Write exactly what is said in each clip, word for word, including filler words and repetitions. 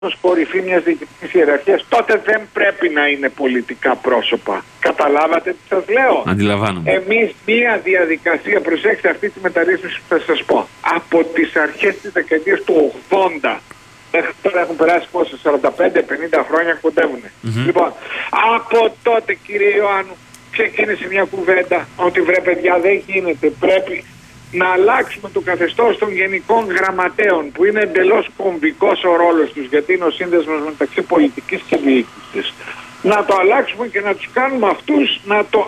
ως κορυφή μιας διοικητικής ιεραρχίας, τότε δεν πρέπει να είναι πολιτικά πρόσωπα. Καταλάβατε τι σας λέω? Αντιλαμβάνομαι. Εμείς μία διαδικασία, προσέξτε αυτή τη μεταρρύθμιση που θα σας πω, από τις αρχές της δεκαετίας του ογδόντα, μέχρι τώρα έχουν περάσει πόσο, σαράντα πέντε πενήντα χρόνια κοντεύουνε. Mm-hmm. Λοιπόν, από τότε κύριε Ιωάννου ξεκίνησε μια κουβέντα ότι βρε παιδιά δεν γίνεται, πρέπει να αλλάξουμε το καθεστώς των γενικών γραμματέων που είναι εντελώς κομβικός ο ρόλος τους, γιατί είναι ο σύνδεσμος μεταξύ πολιτικής και διοίκησης. Να το αλλάξουμε και να τους κάνουμε αυτούς να το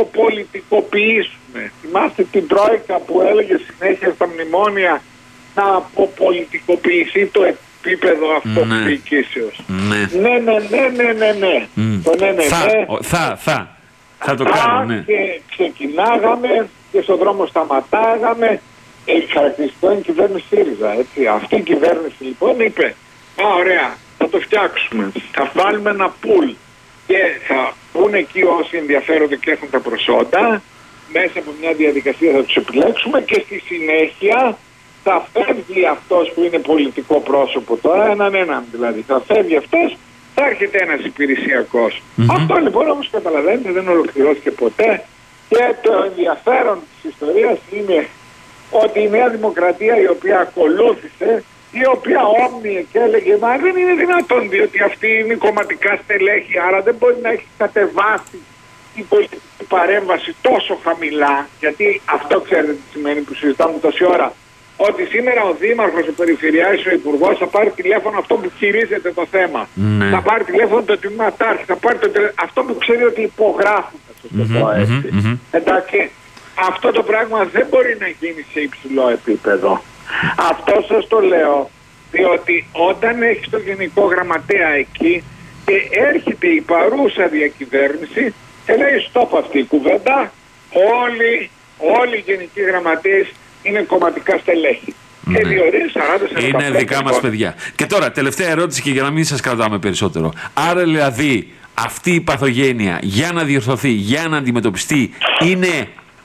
αποπολιτικοποιήσουμε. Θυμάστε την Τρόικα που έλεγε συνέχεια στα μνημόνια να αποπολιτικοποιηθεί το επίπεδο αυτοδιοικήσεως. Ναι. Ναι, ναι, ναι, ναι, ναι, ναι. Mm. Το ναι, ναι, θα, ναι. θα, θα, θα το κάνω, ναι. Και ξεκινάγαμε και στον δρόμο σταματάγαμε. Η χαρακτηριστικό είναι η κυβέρνηση ΣΥΡΙΖΑ, έτσι. Αυτή η κυβέρνηση λοιπόν είπε, α, ωραία, θα το φτιάξουμε. Θα βάλουμε ένα πουλ και θα πούνε εκεί όσοι ενδιαφέρονται και έχουν τα προσόντα. Μέσα από μια διαδικασία θα τους επιλέξουμε και στη συνέχεια θα φεύγει αυτός που είναι πολιτικό πρόσωπο τώρα, έναν έναν δηλαδή. Θα φεύγει αυτός, θα έρχεται ένας υπηρεσιακός. Mm-hmm. Αυτό λοιπόν όμως καταλαβαίνετε δεν ολοκληρώθηκε ποτέ. Και το ενδιαφέρον της ιστορίας είναι ότι η Νέα Δημοκρατία η οποία ακολούθησε, η οποία όμοιε και έλεγε μα δεν είναι δυνατόν διότι αυτή είναι κομματικά στελέχη, άρα δεν μπορεί να έχει κατεβάσει η πολιτική παρέμβαση τόσο χαμηλά, γιατί αυτό ξέρετε τι σημαίνει που συζητάμε τόση ώρα, ότι σήμερα ο Δήμαρχος, ο Περιφερειάρχης, ο Υπουργός θα πάρει τηλέφωνο αυτό που χειρίζεται το θέμα. Mm. Θα πάρει τηλέφωνο το τμήματάρχη, θα πάρει το τηλέφωνο, αυτό που ξέρει ότι υπογράφουν. Mm-hmm, έτσι. Mm-hmm. Εντάξει, αυτό το πράγμα δεν μπορεί να γίνει σε υψηλό επίπεδο. Αυτό σας το λέω, διότι όταν έχεις το Γενικό Γραμματέα εκεί και έρχεται η παρούσα διακυβέρνηση και λέει στόπ αυτή η κουβέντα, όλοι, όλοι οι γενικοί γραμματείς είναι κομματικά στελέχη. Ναι. Και διορίζει σαράντα σαράντα είναι δικά μας παιδιά. Και τώρα, τελευταία ερώτηση και για να μην σας κρατάμε περισσότερο. Άρα δηλαδή αυτή η παθογένεια για να διορθωθεί, για να αντιμετωπιστεί, είναι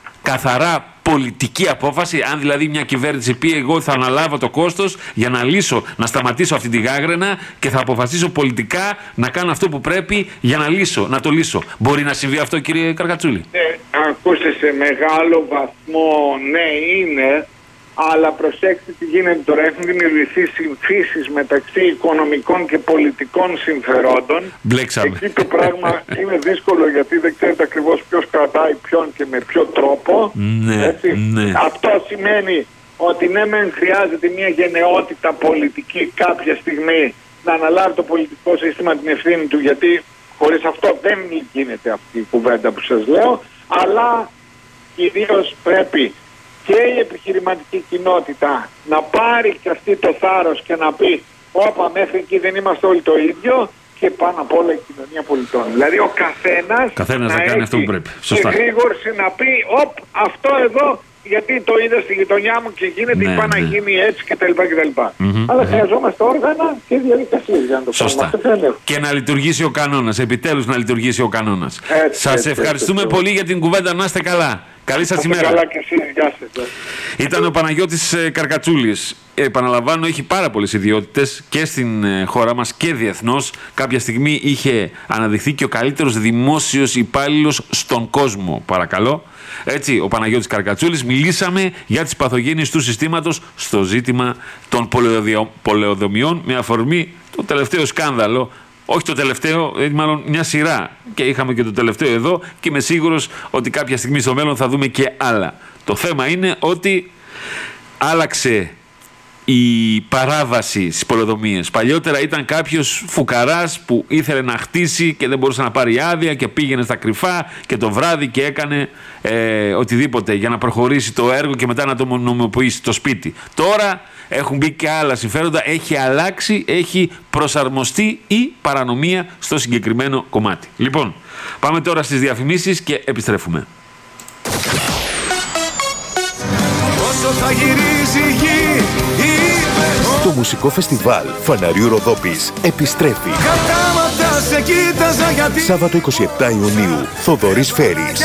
καθαρά πολιτική απόφαση? Αν δηλαδή μια κυβέρνηση πει εγώ θα αναλάβω το κόστος για να λύσω, να σταματήσω αυτή τη γάγραινα και θα αποφασίσω πολιτικά να κάνω αυτό που πρέπει για να λύσω, να το λύσω. Μπορεί να συμβεί αυτό κύριε Καρκατσούλη? Ε, ακούστε, σε μεγάλο βαθμό ναι είναι, αλλά προσέξτε τι γίνεται τώρα. Έχουν δημιουργηθεί συμφίσεις μεταξύ οικονομικών και πολιτικών συμφερόντων. Μπλέξαμε. Εκεί το πράγμα είναι δύσκολο γιατί δεν ξέρετε ακριβώς ποιος κρατάει ποιον και με ποιο τρόπο. Ναι, έτσι. Ναι. Αυτό σημαίνει ότι ναι μεν χρειάζεται μια γενναιότητα πολιτική κάποια στιγμή να αναλάβει το πολιτικό σύστημα την ευθύνη του, γιατί χωρίς αυτό δεν γίνεται αυτή η κουβέντα που σας λέω, αλλά κυρίως πρέπει και η επιχειρηματική κοινότητα να πάρει και αυτή το θάρρος και να πει όπα μέχρι εκεί δεν είμαστε όλοι το ίδιο, και πάνω απ' όλα η κοινωνία πολιτών. Δηλαδή ο καθένας, καθένας να, να κάνει αυτό που πρέπει. Σωστά. Και γρήγορση να πει όπ αυτό εδώ γιατί το είδα στη γειτονιά μου και γίνεται, ναι, είπα να γίνει έτσι κτλ. κτλ. Mm-hmm, Αλλά mm-hmm. χρειαζόμαστε όργανα και διαδικασίες για να το Σωστά. κάνουμε. Και να λειτουργήσει ο κανόνας. Επιτέλους να λειτουργήσει ο κανόνας. Έτσι, σας έτσι, ευχαριστούμε έτσι, πολύ για την κουβέντα. Να είστε καλά. Καλή σας ημέρα. Καλά και εσείς. Γεια σας. Ήταν ο Παναγιώτης Καρκατσούλης. Επαναλαμβάνω, έχει πάρα πολλές ιδιότητες και στην χώρα μας και διεθνώς. Κάποια στιγμή είχε αναδειχθεί και ο καλύτερος δημόσιος υπάλληλος στον κόσμο. Παρακαλώ. Έτσι, ο Παναγιώτης Καρκατσούλης. Μιλήσαμε για τις παθογένειες του συστήματος στο ζήτημα των πολεοδομιών με αφορμή το τελευταίο σκάνδαλο. Όχι το τελευταίο, μάλλον μια σειρά. Και είχαμε και το τελευταίο εδώ και είμαι σίγουρος ότι κάποια στιγμή στο μέλλον θα δούμε και άλλα. Το θέμα είναι ότι άλλαξε η παράβαση στις πολεοδομίες. Παλιότερα ήταν κάποιος φουκαράς που ήθελε να χτίσει και δεν μπορούσε να πάρει άδεια και πήγαινε στα κρυφά και το βράδυ και έκανε ε, οτιδήποτε για να προχωρήσει το έργο και μετά να το νομιμοποιήσει το σπίτι. Τώρα έχουν μπει και άλλα συμφέροντα, έχει αλλάξει, έχει προσαρμοστεί η παρανομία στο συγκεκριμένο κομμάτι. Λοιπόν, πάμε τώρα στις διαφημίσεις και επιστρέφουμε. Όσο θα γυρίζει η γη, το μουσικό φεστιβάλ Φαναριού Ροδόπης επιστρέφει. Σάββατο είκοσι επτά Ιουνίου, Θοδωρής Φέρης.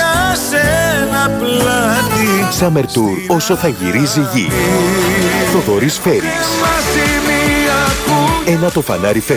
Summer Tour Όσο θα γυρίζει η γη. Θοδωρής Φέρης. Ένα το Φανάρι